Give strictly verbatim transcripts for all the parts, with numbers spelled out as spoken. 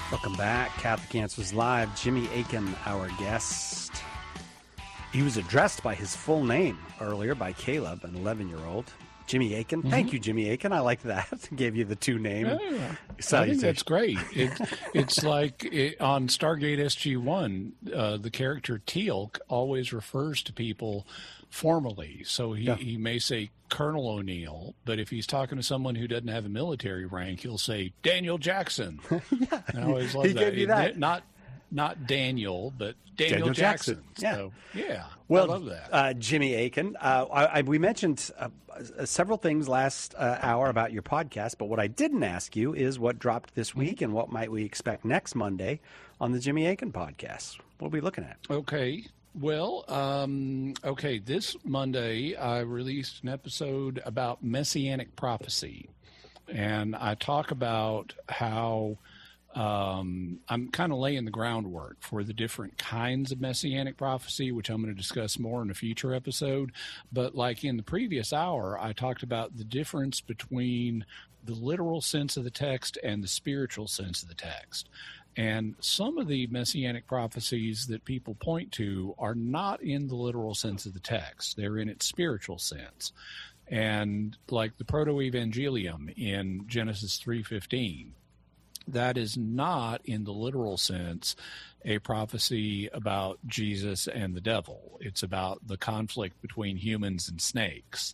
Welcome back. Catholic Answers Live. Jimmy Akin, our guest. He was addressed by his full name earlier by Caleb, an eleven-year-old. Jimmy Akin. Mm-hmm. Thank you, Jimmy Akin. I like that. Gave you the two name. Yeah, I think that's great. It, it's like it, on Stargate S G one, uh, the character Teal'c always refers to people formally. So he, yeah. he may say Colonel O'Neill, but if he's talking to someone who doesn't have a military rank, he'll say Daniel Jackson. yeah. I always love he that. Gave you that. It, not not Daniel, but Daniel, Daniel Jackson. Jackson. Yeah. So, yeah. Well, I love that. Uh, Jimmy Akin, uh, I, I, we mentioned uh, uh, several things last uh, hour about your podcast, but what I didn't ask you is what dropped this week mm-hmm. and what might we expect next Monday on the Jimmy Akin podcast. What are we looking at? Okay. Well, um, okay, this Monday I released an episode about Messianic prophecy, and I talk about how um, I'm kind of laying the groundwork for the different kinds of Messianic prophecy, which I'm going to discuss more in a future episode. But like in the previous hour, I talked about the difference between the literal sense of the text and the spiritual sense of the text. And some of the Messianic prophecies that people point to are not in the literal sense of the text. They're in its spiritual sense. And like the Proto-Evangelium in Genesis three fifteen, that is not in the literal sense a prophecy about Jesus and the devil. It's about the conflict between humans and snakes.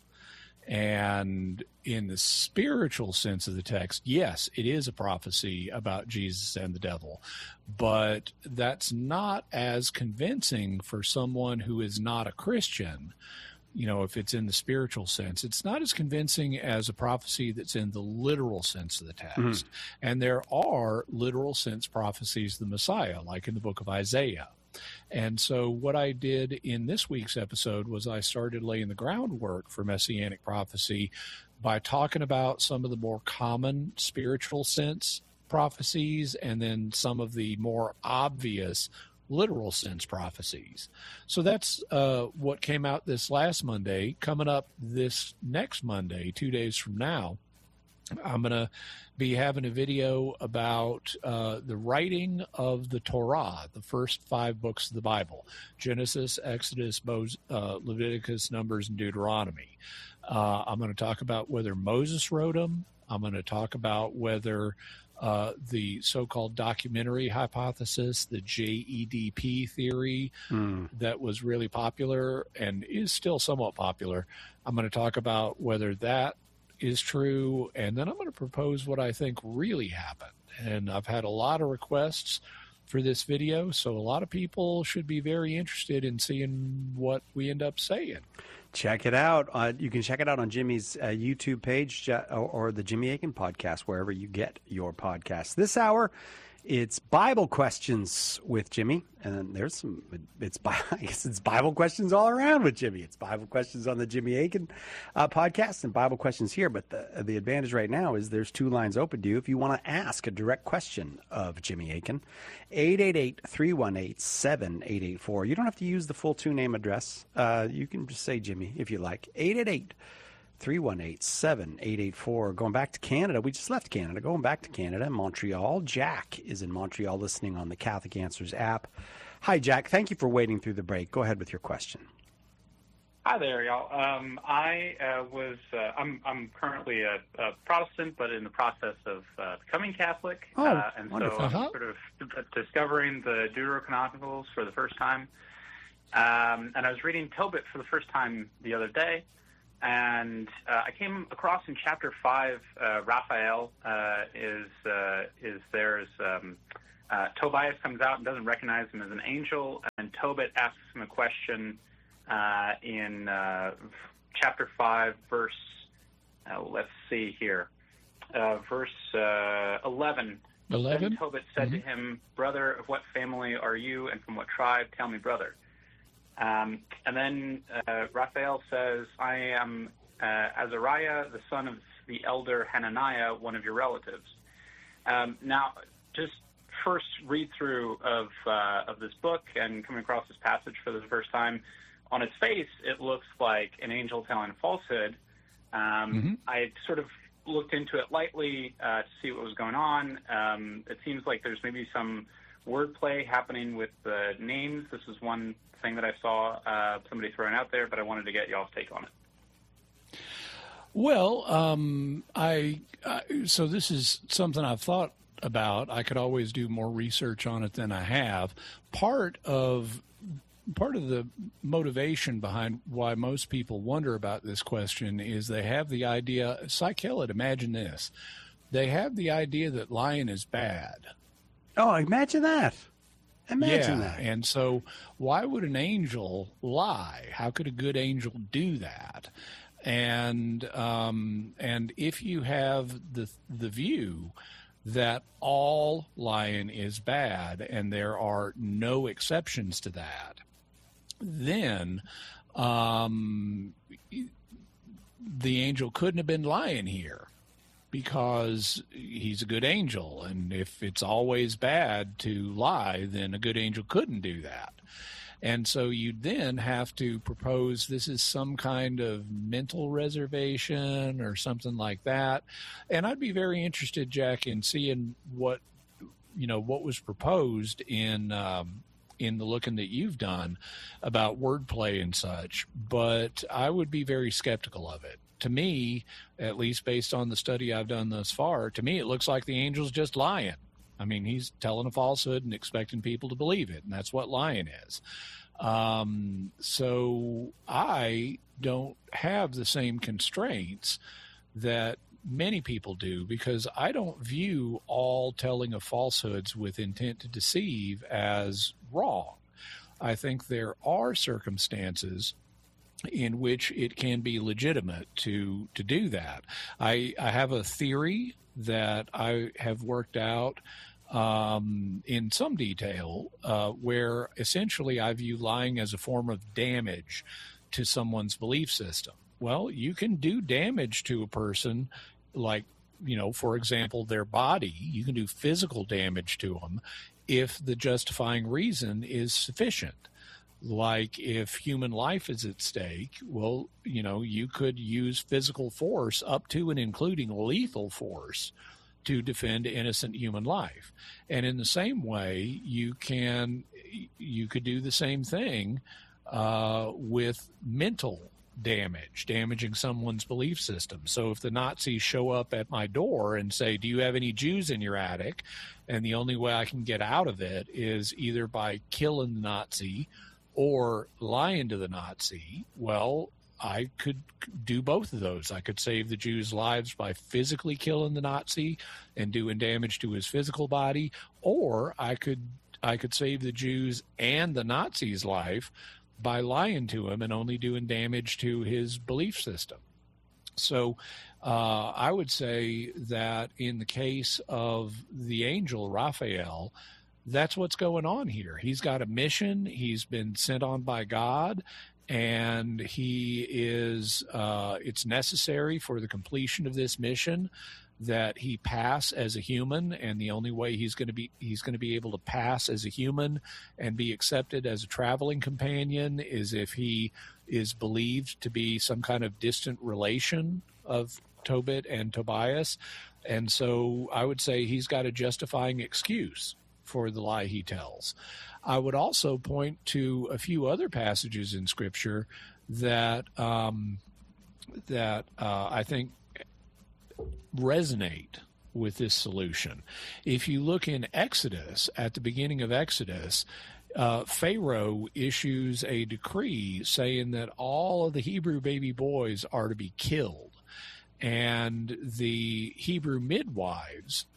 And in the spiritual sense of the text, yes, it is a prophecy about Jesus and the devil, but that's not as convincing for someone who is not a Christian. You know, if it's in the spiritual sense, it's not as convincing as a prophecy that's in the literal sense of the text. Mm-hmm. And there are literal sense prophecies of the Messiah, like in the book of Isaiah. And so what I did in this week's episode was I started laying the groundwork for Messianic prophecy by talking about some of the more common spiritual sense prophecies and then some of the more obvious literal sense prophecies. So that's uh, what came out this last Monday. Coming up this next Monday, two days from now, I'm going to be having a video about uh, the writing of the Torah, the first five books of the Bible, Genesis, Exodus, Moses, uh, Leviticus, Numbers, and Deuteronomy. Uh, I'm going to talk about whether Moses wrote them. I'm going to talk about whether uh, the so-called documentary hypothesis, the J E D P theory mm. that was really popular and is still somewhat popular, I'm going to talk about whether that is true, and then I'm going to propose what I think really happened. And I've had a lot of requests for this video, so a lot of people should be very interested in seeing what we end up saying. Check it out. Uh, you can check it out on Jimmy's uh, YouTube page or, or the Jimmy Akin podcast, wherever you get your podcasts. This hour, it's Bible questions with Jimmy, and there's some. It's I guess it's Bible questions all around with Jimmy. It's Bible questions on the Jimmy Akin uh, podcast and Bible questions here. But the the advantage right now is there's two lines open to you if you want to ask a direct question of Jimmy Akin. eight eight eight, three one eight, seven eight eight four. You don't have to use the full two name address. Uh, you can just say Jimmy if you like. eight eight eight, three one eight, seven eight eight four. Going back to Canada. We just left Canada. Going back to Canada, Montreal. Jack is in Montreal listening on the Catholic Answers app. Hi, Jack. Thank you for waiting through the break. Go ahead with your question. Hi there, y'all. Um, I uh, was, uh, I'm, I'm currently a, a Protestant, but in the process of uh, becoming Catholic. Oh, uh, and wonderful. so I'm Uh-huh. sort of discovering the Deuterocanonicals for the first time. Um, and I was reading Tobit for the first time the other day. And uh, I came across in chapter five, uh, Raphael uh, is uh, is there's um, uh, Tobias comes out and doesn't recognize him as an angel, and Tobit asks him a question uh, in uh, chapter five, verse. Uh, let's see here, uh, verse uh, eleven. Eleven. Then Tobit said mm-hmm. to him, "Brother, of what family are you, and from what tribe? Tell me, brother." Um, and then uh, Raphael says, I am uh, Azariah, the son of the elder Hananiah, one of your relatives. Um, now, just first read through of uh, of this book and coming across this passage for the first time, on its face, it looks like an angel telling a falsehood. Um, mm-hmm. I sort of looked into it lightly uh, to see what was going on. Um, it seems like there's maybe some wordplay happening with the names. This is one thing that I saw uh, somebody throwing out there, but I wanted to get y'all's take on it. Well, um, I, I so this is something I've thought about. I could always do more research on it than I have. Part of part of the motivation behind why most people wonder about this question is they have the idea. Psychellid, imagine this: they have the idea that lying is bad. Oh, imagine that. Imagine yeah, that. And so why would an angel lie? How could a good angel do that? And um, and if you have the the view that all lying is bad and there are no exceptions to that, then um, the angel couldn't have been lying here, because he's a good angel. And if it's always bad to lie, then a good angel couldn't do that. And so you'd then have to propose this is some kind of mental reservation or something like that. And I'd be very interested, Jack, in seeing what, you know, what was proposed in, um, in the looking that you've done about wordplay and such. But I would be very skeptical of it. To me, at least based on the study I've done thus far, to me it looks like the angel's just lying. I mean, he's telling a falsehood and expecting people to believe it, and that's what lying is. Um, so I don't have the same constraints that many people do, because I don't view all telling of falsehoods with intent to deceive as wrong. I think there are circumstances in which it can be legitimate to to do that. I, I have a theory that I have worked out um, in some detail uh, where essentially I view lying as a form of damage to someone's belief system. Well, you can do damage to a person, like, you know, for example, their body. You can do physical damage to them if the justifying reason is sufficient. Like if human life is at stake, well, you know, you could use physical force up to and including lethal force to defend innocent human life. And in the same way, you can, you could do the same thing uh, with mental damage, damaging someone's belief system. So if the Nazis show up at my door and say, do you have any Jews in your attic? And the only way I can get out of it is either by killing the Nazi or lying to the Nazi, well, I could do both of those. I could save the Jews' lives by physically killing the Nazi and doing damage to his physical body, or I could I could save the Jews and the Nazi's life by lying to him and only doing damage to his belief system. So uh, I would say that in the case of the angel Raphael, that's what's going on here. He's got a mission. He's been sent on by God, and he is, uh, it's necessary for the completion of this mission that he pass as a human, and the only way he's going to be, he's going to be able to pass as a human and be accepted as a traveling companion is if he is believed to be some kind of distant relation of Tobit and Tobias. And so I would say he's got a justifying excuse for the lie he tells. I would also point to a few other passages in Scripture that um, that uh, I think resonate with this solution. If you look in Exodus, at the beginning of Exodus, uh, Pharaoh issues a decree saying that all of the Hebrew baby boys are to be killed, and the Hebrew midwives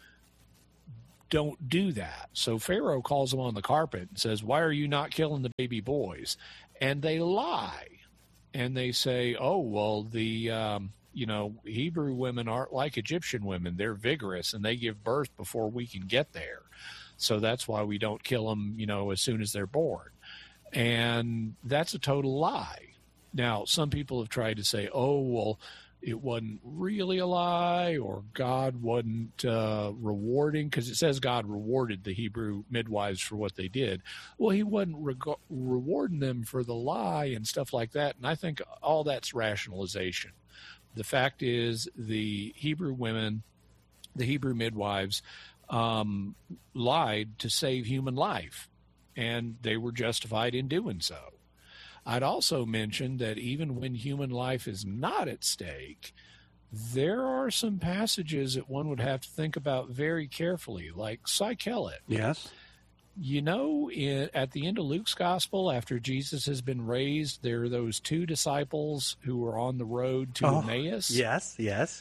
don't do that. So Pharaoh calls them on the carpet and says, why are you not killing the baby boys? And they lie. And they say, oh, well, the, um, you know, Hebrew women aren't like Egyptian women. They're vigorous and they give birth before we can get there. So that's why we don't kill them, you know, as soon as they're born. And that's a total lie. Now, some people have tried to say, oh, well, it wasn't really a lie, or God wasn't uh, rewarding, because it says God rewarded the Hebrew midwives for what they did. Well, he wasn't reg- rewarding them for the lie and stuff like that. And I think all that's rationalization. the fact is the Hebrew women, the Hebrew midwives, um, lied to save human life, and they were justified in doing so. I'd also mention that even when human life is not at stake, there are some passages that one would have to think about very carefully, like Psychelet. Yes. You know, in, at the end of Luke's gospel, after Jesus has been raised, there are those two disciples who are on the road to oh, Emmaus. Yes, yes.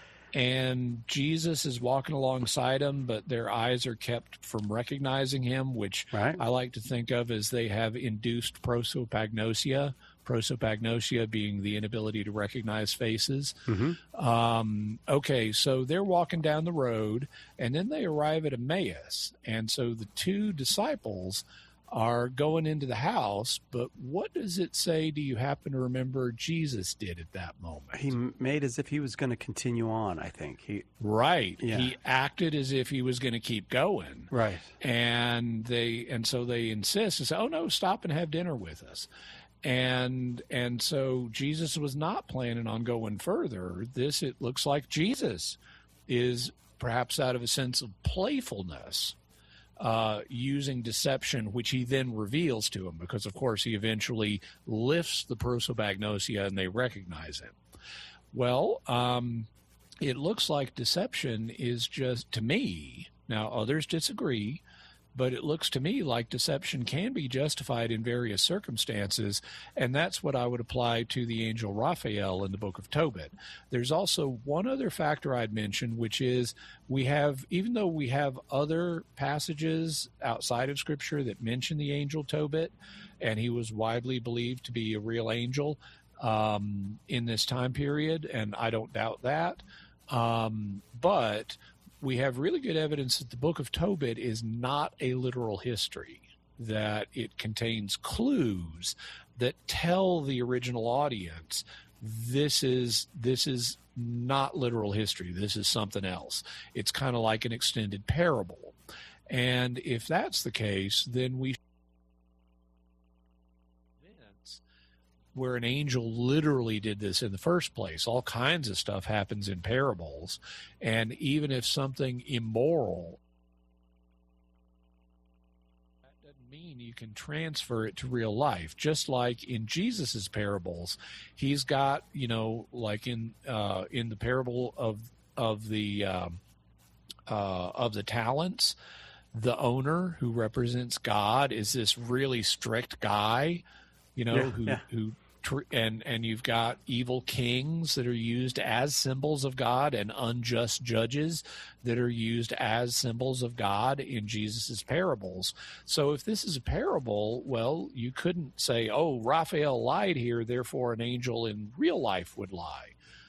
And Jesus is walking alongside them, but their eyes are kept from recognizing him, which right. I like to think of as they have induced prosopagnosia, prosopagnosia being the inability to recognize faces. Mm-hmm. Um, okay, so they're walking down the road, and then they arrive at Emmaus. And so the two disciples are going into the house, but what does it say, do you happen to remember, Jesus did at that moment? He made as if he was going to continue on, I think. He Right. Yeah. He acted as if he was going to keep going. Right. And they and so they insist and say, oh, no, stop and have dinner with us. And and so Jesus was not planning on going further. This, it looks like Jesus is perhaps out of a sense of playfulness, uh, using deception, which he then reveals to him, because, of course, he eventually lifts the prosopagnosia and they recognize him. Well, um, it looks like deception is just, to me, now others disagree, but it looks to me like deception can be justified in various circumstances, and that's what I would apply to the angel Raphael in the book of Tobit. There's also one other factor I'd mention, which is we have, even though we have other passages outside of Scripture that mention the angel Tobit, and he was widely believed to be a real angel um, in this time period, and I don't doubt that, um, but we have really good evidence that the book of Tobit is not a literal history, that it contains clues that tell the original audience this is this is not literal history. This is something else. It's kind of like an extended parable. And if that's the case, then we where an angel literally did this in the first place. All kinds of stuff happens in parables. And even if something immoral, that doesn't mean you can transfer it to real life. Just like in Jesus's parables, he's got, you know, like in uh, in the parable of of the um, uh, of the talents, the owner who represents God is this really strict guy, you know, yeah, who yeah. who and and you've got evil kings that are used as symbols of God and unjust judges that are used as symbols of God in Jesus's parables. So if this is a parable, well, you couldn't say, oh, Raphael lied here, therefore an angel in real life would lie.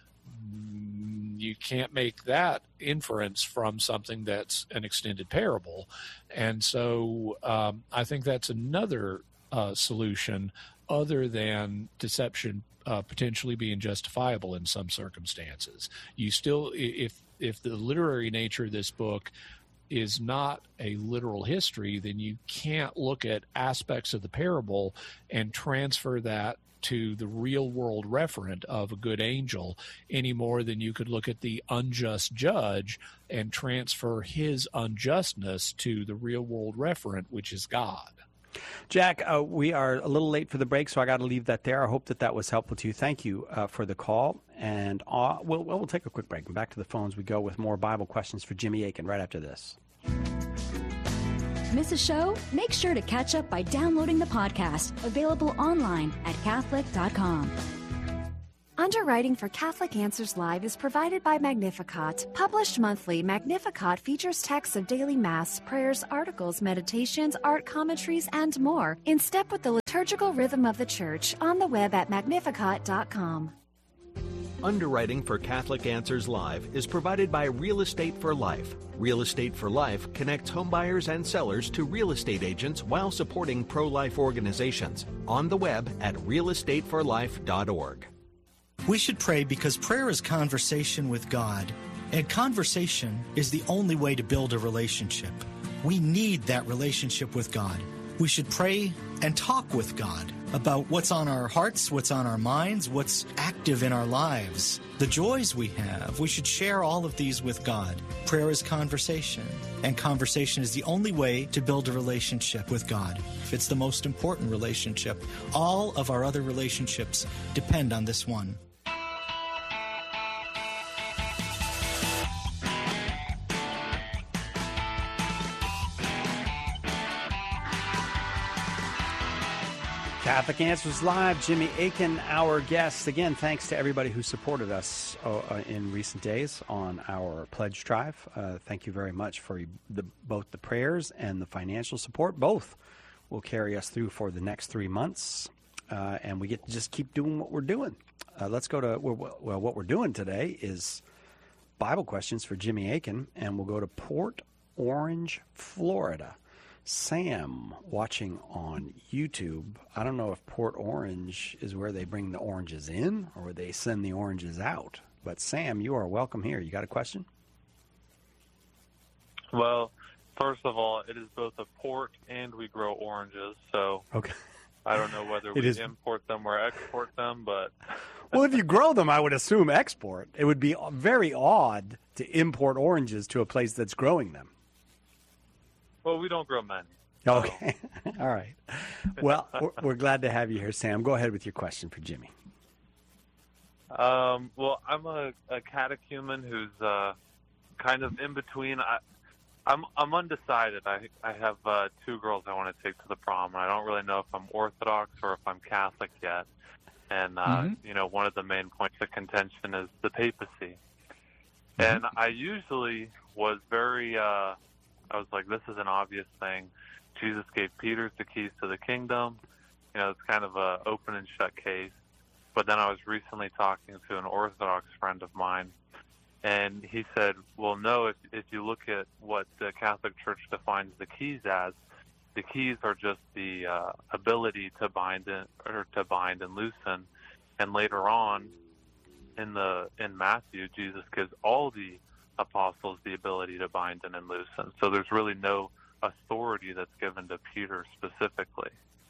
You can't make that inference from something that's an extended parable. And so um, I think that's another uh, solution other than deception uh, potentially being justifiable in some circumstances. You still, if if the literary nature of this book is not a literal history, then you can't look at aspects of the parable and transfer that to the real world referent of a good angel any more than you could look at the unjust judge and transfer his unjustness to the real world referent, which is God. Jack, uh, we are a little late for the break, so I got to leave that there. I hope that that was helpful to you. Thank you uh, for the call, and uh, we'll, we'll take a quick break. And back to the phones we go with more Bible questions for Jimmy Akin right after this. Miss a show? Make sure to catch up by downloading the podcast, available online at Catholic dot com. Underwriting for Catholic Answers Live is provided by Magnificat. Published monthly, Magnificat features texts of daily Mass, prayers, articles, meditations, art commentaries, and more, in step with the liturgical rhythm of the Church, on the web at Magnificat dot com. Underwriting for Catholic Answers Live is provided by Real Estate for Life. Real Estate for Life connects homebuyers and sellers to real estate agents while supporting pro-life organizations. On the web at real estate for life dot org. We should pray because prayer is conversation with God, and conversation is the only way to build a relationship. We need that relationship with God. We should pray and talk with God about what's on our hearts, what's on our minds, what's active in our lives, the joys we have. We should share all of these with God. Prayer is conversation, and conversation is the only way to build a relationship with God. It's the most important relationship. All of our other relationships depend on this one. Catholic Answers Live, Jimmy Akin, our guest. Again, thanks to everybody who supported us uh, in recent days on our pledge drive. Uh, thank you very much for the, both the prayers and the financial support. Both will carry us through for the next three months, uh, and we get to just keep doing what we're doing. Uh, let's go to, well, what we're doing today is Bible questions for Jimmy Akin, and we'll go to Port Orange, Florida. Sam, watching on YouTube, I don't know if Port Orange is where they bring the oranges in or where they send the oranges out. But Sam, you are welcome here. You got a question? Well, first of all, it is both a port and we grow oranges, so okay. I don't know whether we is... import them or export them, but... Well, if you grow them, I would assume export. It would be very odd to import oranges to a place that's growing them. Well, we don't grow many. Okay. So. All right. Well, we're, we're glad to have you here, Sam. Go ahead with your question for Jimmy. Um, well, I'm a, a catechumen who's uh, kind of in between. I, I'm I'm undecided. I I have uh, two girls I want to take to the prom, and I don't really know if I'm Orthodox or if I'm Catholic yet. And, uh, mm-hmm. you know, one of the main points of contention is the papacy. Mm-hmm. And I usually was very... Uh, I was like, this is an obvious thing. Jesus gave Peter the keys to the kingdom. You know, it's kind of a open and shut case. But then I was recently talking to an Orthodox friend of mine, and he said, well, no, if, if you look at what the Catholic Church defines the keys as, the keys are just the uh, ability to bind and, or to bind and loosen. And later on in the in Matthew, Jesus gives all the apostles the ability to bind and unloosen. So there's really no authority that's given to Peter specifically.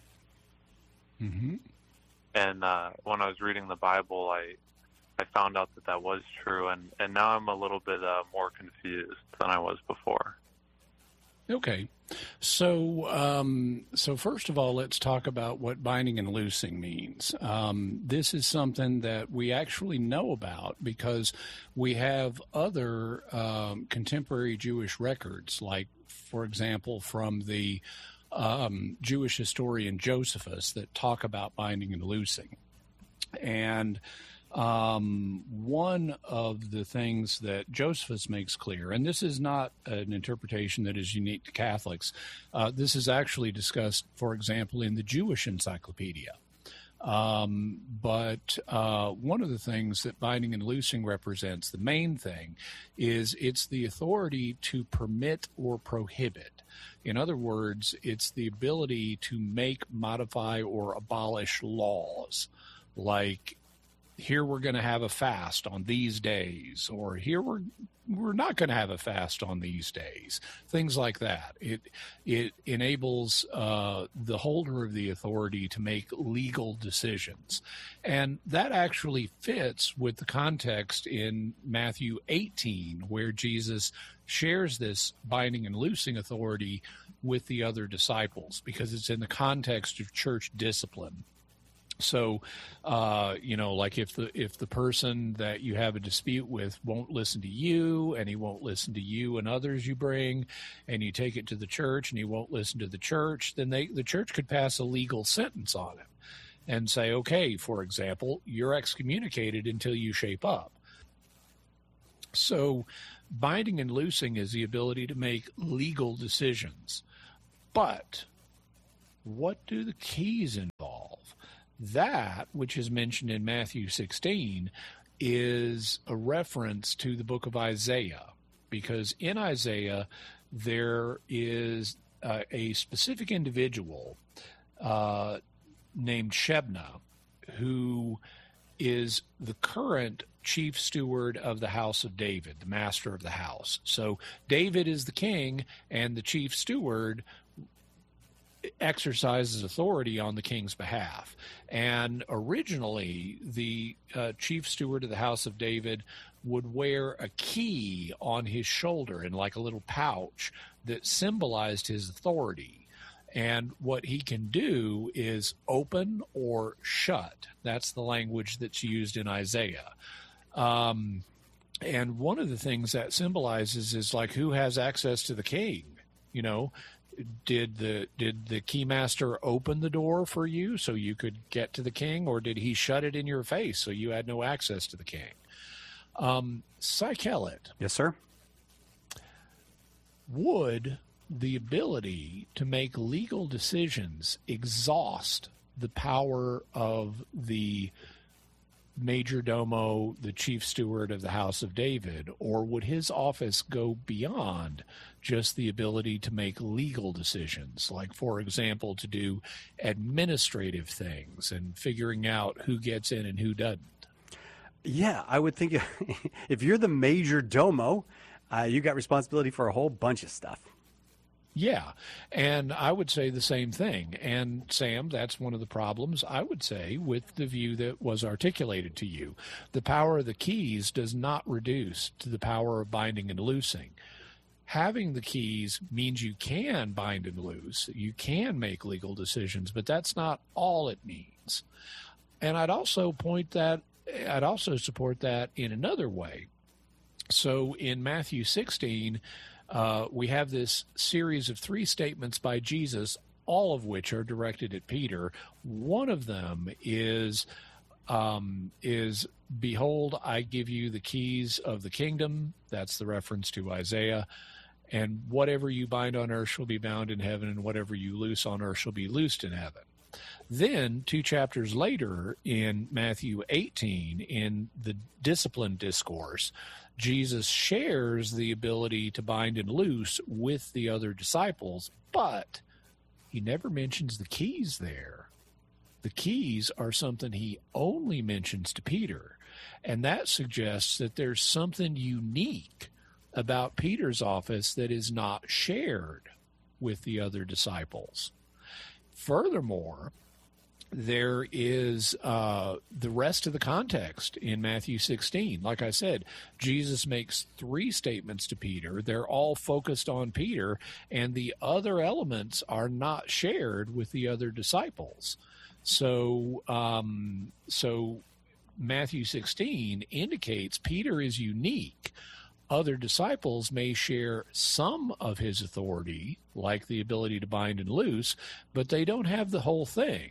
Mm-hmm. And uh, when I was reading the Bible, I I found out that that was true, and, and now I'm a little bit uh, more confused than I was before. Okay. So, um, so first of all, let's talk about what binding and loosing means. Um, this is something that we actually know about because we have other um, contemporary Jewish records, like, for example, from the um, Jewish historian Josephus that talk about binding and loosing. And Um, one of the things that Josephus makes clear, and this is not an interpretation that is unique to Catholics, uh, this is actually discussed, for example, in the Jewish Encyclopedia. Um, but uh, one of the things that binding and loosing represents, the main thing, is it's the authority to permit or prohibit. In other words, it's the ability to make, modify, or abolish laws, like here we're going to have a fast on these days, or here we're we're not going to have a fast on these days. Things like that. It it enables uh, the holder of the authority to make legal decisions, and that actually fits with the context in Matthew eighteen, where Jesus shares this binding and loosing authority with the other disciples, because it's in the context of church discipline. So, uh, you know, like if the if the person that you have a dispute with won't listen to you, and he won't listen to you and others you bring, and you take it to the church and he won't listen to the church, then they the church could pass a legal sentence on him and say, okay, for example, you're excommunicated until you shape up. So binding and loosing is the ability to make legal decisions. But what do the keys involve? That, which is mentioned in Matthew sixteen, is a reference to the book of Isaiah, because in Isaiah there is uh, a specific individual uh, named Shebna, who is the current chief steward of the house of David, the master of the house. So David is the king, and the chief steward exercises authority on the king's behalf. And originally, the uh, chief steward of the house of David would wear a key on his shoulder in like a little pouch that symbolized his authority. And what he can do is open or shut. That's the language that's used in Isaiah. Um, and one of the things that symbolizes is like who has access to the king. You know, did the did the keymaster open the door for you so you could get to the king, or did he shut it in your face so you had no access to the king? Um, Psychelet. Yes, sir. Would the ability to make legal decisions exhaust the power of the major domo, the chief steward of the house of David, or would his office go beyond just the ability to make legal decisions, like, for example, to do administrative things and figuring out who gets in and who doesn't? Yeah, I would think if you're the major domo, uh, you got responsibility for a whole bunch of stuff. Yeah, and I would say the same thing. And Sam, that's one of the problems, I would say, with the view that was articulated to you. The power of the keys does not reduce to the power of binding and loosing. Having the keys means you can bind and loose. You can make legal decisions, but that's not all it means. And I'd also point that, I'd also support that in another way. So in Matthew sixteen, Uh, we have this series of three statements by Jesus, all of which are directed at Peter. One of them is, um, is behold, I give you the keys of the kingdom. That's the reference to Isaiah. And whatever you bind on earth shall be bound in heaven, and whatever you loose on earth shall be loosed in heaven. Then, two chapters later, in Matthew eighteen, in the discipline discourse, Jesus shares the ability to bind and loose with the other disciples, but he never mentions the keys there. The keys are something he only mentions to Peter, and that suggests that there's something unique about Peter's office that is not shared with the other disciples. Furthermore, there is uh, the rest of the context in Matthew sixteen. Like I said, Jesus makes three statements to Peter. They're all focused on Peter, and the other elements are not shared with the other disciples. So, um, so Matthew sixteen indicates Peter is unique. Other disciples may share some of his authority, like the ability to bind and loose, but they don't have the whole thing.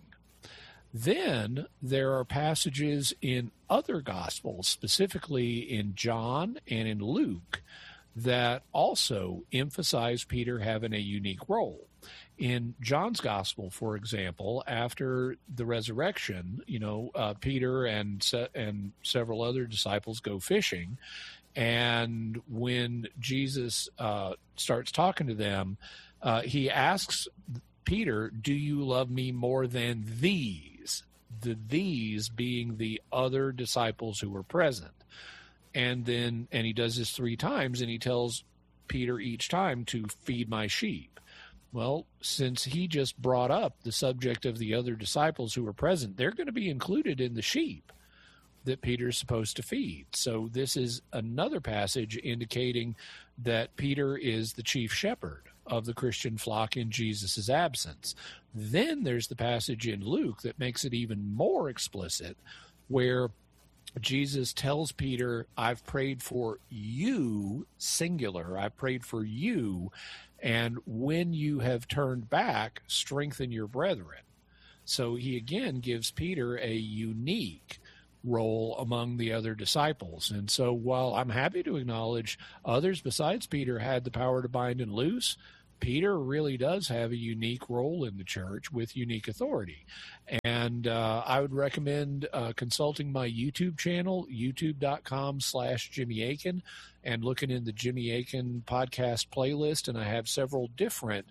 Then there are passages in other Gospels, specifically in John and in Luke, that also emphasize Peter having a unique role. In John's Gospel, for example, after the resurrection, you know, uh, Peter and se- and several other disciples go fishing, and when Jesus uh, starts talking to them, uh, he asks Peter, "Do you love me more than these?" The these being the other disciples who were present. And then, and he does this three times, and he tells Peter each time to feed my sheep. Well, since he just brought up the subject of the other disciples who were present, they're going to be included in the sheep that Peter's supposed to feed. So this is another passage indicating that Peter is the chief shepherd of the Christian flock in Jesus' absence. Then there's the passage in Luke that makes it even more explicit, where Jesus tells Peter, I've prayed for you, singular, I prayed for you, and when you have turned back, strengthen your brethren. So he again gives Peter a unique role among the other disciples. And so while I'm happy to acknowledge others besides Peter had the power to bind and loose, Peter really does have a unique role in the church with unique authority. And uh, I would recommend uh, consulting my YouTube channel, youtube.com slash Jimmy Akin, and looking in the Jimmy Akin podcast playlist. And I have several different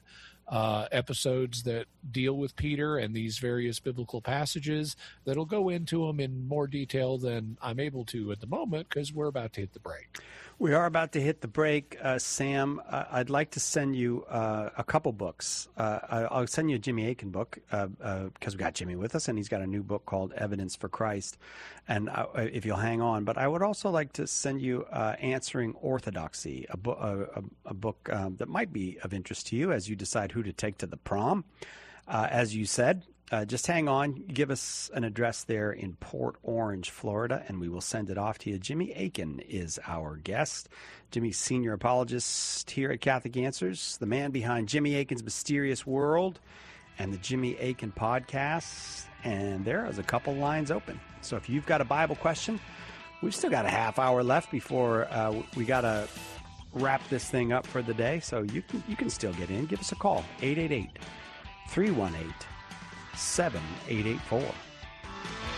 uh, episodes that deal with Peter and these various biblical passages that'll go into them in more detail than I'm able to at the moment because we're about to hit the break. We are about to hit the break. Uh, Sam, uh, I'd like to send you uh, a couple books. Uh, I'll send you a Jimmy Akin book because uh, uh, we got Jimmy with us, and he's got a new book called Evidence for Christ. And uh, if you'll hang on. But I would also like to send you uh, Answering Orthodoxy, a, bo- a, a, a book um, that might be of interest to you as you decide who to take to the prom. Uh, as you said, Uh, just hang on. Give us an address there in Port Orange, Florida, and we will send it off to you. Jimmy Akin is our guest. Jimmy's senior apologist here at Catholic Answers, the man behind Jimmy Akin's Mysterious World and the Jimmy Akin podcast. And there is a couple lines open. So if you've got a Bible question, we've still got a half hour left before uh, we got to wrap this thing up for the day. So you can, you can still get in. Give us a call, eight eight eight, three one eight, seven eight eight four.